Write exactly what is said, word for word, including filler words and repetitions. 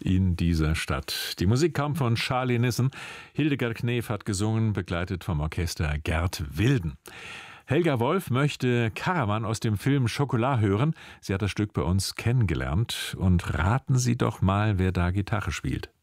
in dieser Stadt. Die Musik kam von Charlie Nissen. Hildegard Knef hat gesungen, begleitet vom Orchester Gerd Wilden. Helga Wolf möchte Karawan aus dem Film Schokolade hören. Sie hat das Stück bei uns kennengelernt. Und raten Sie doch mal, wer da Gitarre spielt.